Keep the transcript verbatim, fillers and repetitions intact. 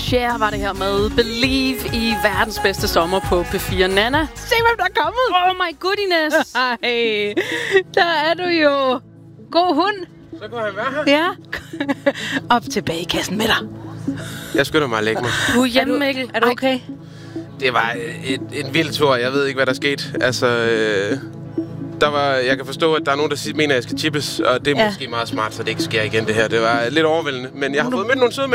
Cher var det her med Believe i verdens bedste sommer på P fire. Nana, se hvem der er kommet. Oh my goodness. Ej, der er du jo. God hund. Så kunne han være her. Ja. Op tilbage i kassen med dig. Jeg skynder mig at lægge mig. Du er hjemme, Mikkel. Er du okay? Det var et, en vild tur. Jeg ved ikke, hvad der skete. Altså, øh, der var, jeg kan forstå, at der er nogen, der siger, mener, at jeg skal chippes. Og det er Ja. måske meget smart, så det ikke sker igen, det her. Det var lidt overvældende. Men jeg har fået mødt nogle søde